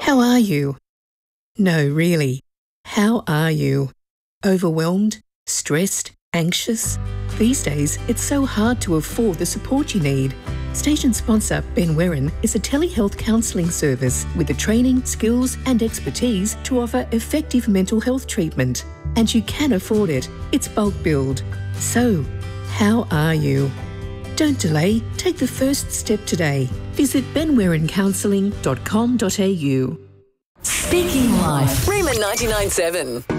How are you? No, really. How are you? Overwhelmed? Stressed? Anxious? These days, it's so hard to afford the support you need. Station sponsor Ben Werin is a telehealth counselling service with the training, skills and expertise to offer effective mental health treatment. And you can afford it. It's bulk billed. So, how are you? Don't delay. Take the first step today. Visit benwerincounselling.com.au. Speaking Life. Rima 99.7.